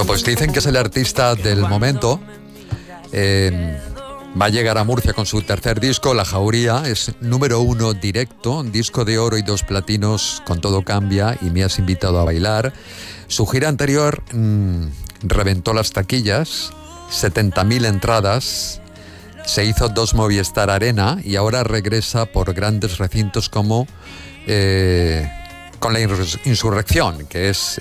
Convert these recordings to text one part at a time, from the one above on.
Bueno, pues dicen que es el artista del momento. Va a llegar a Murcia con su tercer disco, La Jauría. Es número 1 directo, un disco de oro y 2 platinos, Con todo cambia y Me has invitado a bailar. Su gira anterior reventó las taquillas, 70.000 entradas. Se hizo 2 Movistar Arena y ahora regresa por grandes recintos como con la Insurrección, que es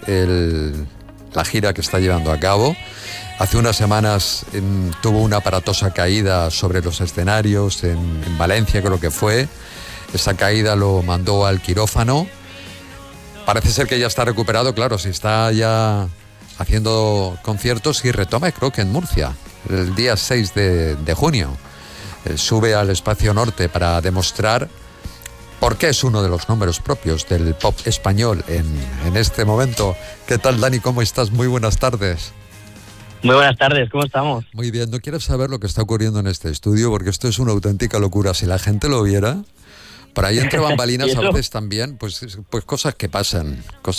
la gira que está llevando a cabo. Hace unas semanas tuvo una aparatosa caída sobre los escenarios en Valencia, creo que fue. Esa caída lo mandó al quirófano. Parece ser que ya está recuperado, claro, si está ya haciendo conciertos y retoma, creo que en Murcia, el día 6 de junio. Sube al Espacio Norte para demostrar por qué es uno de los números propios del pop español en este momento. ¿Qué tal, Dani? ¿Cómo estás? Muy buenas tardes. Muy buenas tardes, ¿cómo estamos? Muy bien, ¿no quieres saber lo que está ocurriendo en este estudio? Porque esto es una auténtica locura. Si la gente lo viera, por ahí entre bambalinas a veces también, pues cosas que pasan.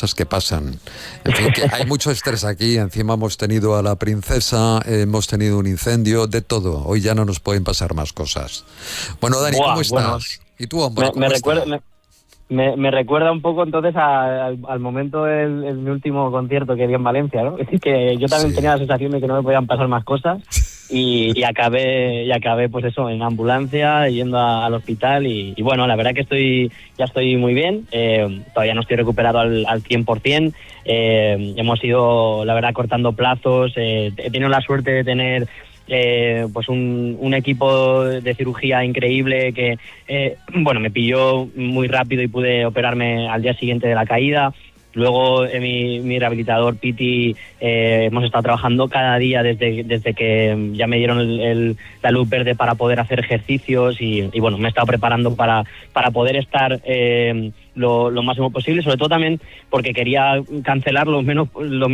En fin, que hay mucho estrés aquí. Encima hemos tenido a la princesa, hemos tenido un incendio, de todo. Hoy ya no nos pueden pasar más cosas. Bueno, Dani, ¿cómo estás? Bueno, ¿Y tú, hombre, cómo estás? Me recuerda un poco entonces al momento de mi último concierto que di en Valencia, ¿no? Que yo también tenía la sensación de que no me podían pasar más cosas y acabé pues eso, en ambulancia, yendo al hospital y bueno, la verdad que ya estoy muy bien, todavía no estoy recuperado al 100%, hemos ido, la verdad, cortando plazos, he tenido la suerte de tener pues un equipo de cirugía increíble que me pilló muy rápido y pude operarme al día siguiente de la caída. Luego mi rehabilitador Piti, hemos estado trabajando cada día desde que ya me dieron la luz verde para poder hacer ejercicios y bueno, me he estado preparando para poder estar lo máximo posible, sobre todo también porque quería cancelar lo menos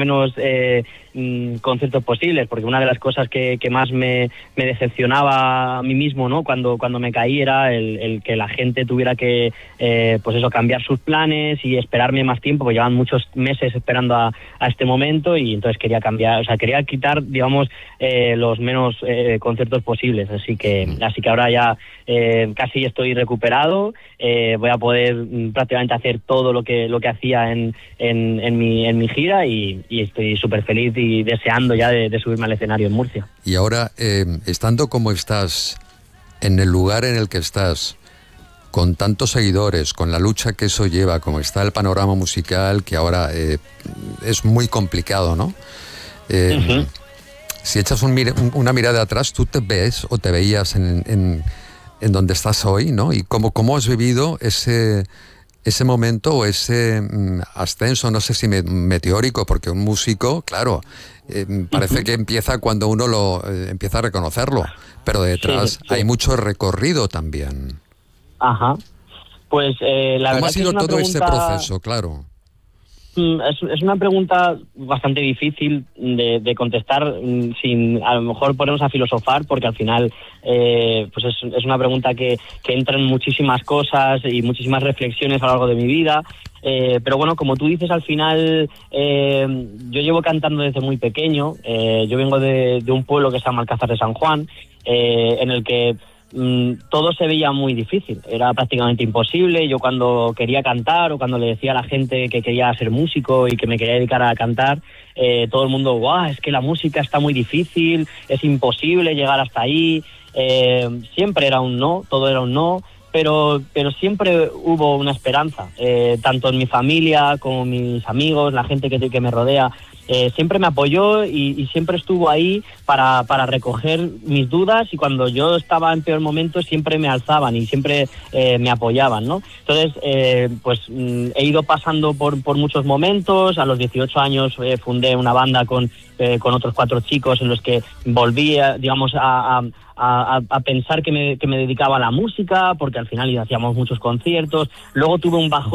conciertos posibles, porque una de las cosas que más me decepcionaba a mí mismo, ¿no? Cuando me caí era el que la gente tuviera que cambiar sus planes y esperarme más tiempo, porque llevan muchos meses esperando a este momento y entonces quería quitar, digamos, los menos conciertos posibles, así que ahora ya casi estoy recuperado, voy a poder prácticamente hacer todo lo que hacía en mi gira y estoy súper feliz y deseando ya de subirme al escenario en Murcia. Y ahora, estando como estás, en el lugar en el que estás, con tantos seguidores, con la lucha que eso lleva, como está el panorama musical, que ahora es muy complicado, ¿no? Si echas una mirada atrás, tú te ves o te veías en donde estás hoy, ¿no? Y cómo has vivido ese momento o ese ascenso, no sé si meteórico, porque un músico, claro, parece que empieza cuando uno empieza a reconocerlo, pero detrás hay mucho recorrido también. Ajá. Pues la verdad ¿cómo ha sido todo pregunta... este proceso? Claro. Es una pregunta bastante difícil de contestar sin a lo mejor ponernos a filosofar, porque al final pues es una pregunta que entra en muchísimas cosas y muchísimas reflexiones a lo largo de mi vida. Pero bueno, como tú dices, al final yo llevo cantando desde muy pequeño. Yo vengo de un pueblo que se llama Alcázar de San Juan, en el que todo se veía muy difícil, era prácticamente imposible. Yo cuando quería cantar o cuando le decía a la gente que quería ser músico y que me quería dedicar a cantar, todo el mundo, guau, es que la música está muy difícil, es imposible llegar hasta ahí. Siempre era un no, todo era un no, pero siempre hubo una esperanza, tanto en mi familia como mis amigos, la gente que me rodea. Siempre me apoyó y siempre estuvo ahí para recoger mis dudas, y cuando yo estaba en peor momento siempre me alzaban y siempre me apoyaban, ¿no? Entonces, he ido pasando por muchos momentos. A los 18 años fundé una banda con otros 4 chicos en los que volví, digamos, a pensar que me dedicaba a la música, porque al final hacíamos muchos conciertos. Luego tuve un bajón